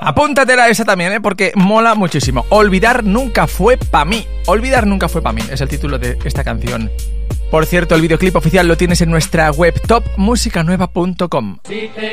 Apúntatela esa también, porque mola muchísimo. Olvidar nunca fue pa' mí. Olvidar nunca fue pa' mí es el título de esta canción. Por cierto, el videoclip oficial lo tienes en nuestra web topmusicanueva.com.